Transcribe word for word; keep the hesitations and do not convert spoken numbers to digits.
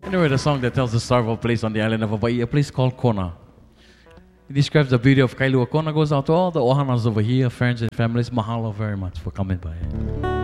Anyway, the song that tells the story of a place on the island of Hawaii, a place called Kona. It describes the beauty of Kailua Kona, goes out to all the ohanas over here, friends and families. Mahalo very much for coming by.